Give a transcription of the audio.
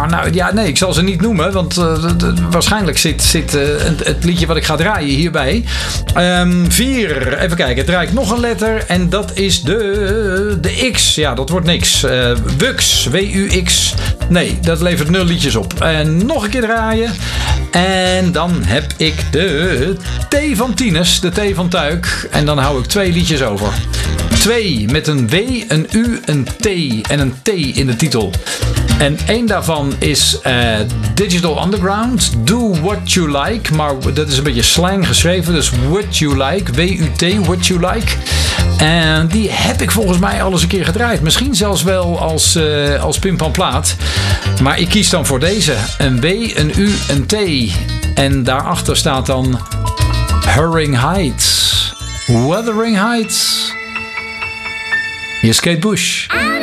Nou ja, nee, ik zal ze niet noemen. Want waarschijnlijk zit het liedje wat ik ga draaien hierbij. 4. Even kijken. Het draait nog een letter. En dat is de X. Ja, dat wordt niks. Wux. W-U-X. Nee, dat levert 0 liedjes op. En nog een keer draaien. En dan heb ik de T van Tinus. De T van Tuik. En dan hou ik 2 liedjes over. 2 met een W, een U, een T en een T in de titel. En 1 daarvan is Digital Underground. Do What You Like. Maar dat is een beetje slang geschreven. Dus What You Like. W-U-T, What You Like. En die heb ik volgens mij al eens een keer gedraaid. Misschien zelfs wel als Pim Pam Plaat. Maar ik kies dan voor deze. Een W, een U, een T. En daarachter staat dan Wuthering Heights. Wuthering Heights. Hier is Kate Bush.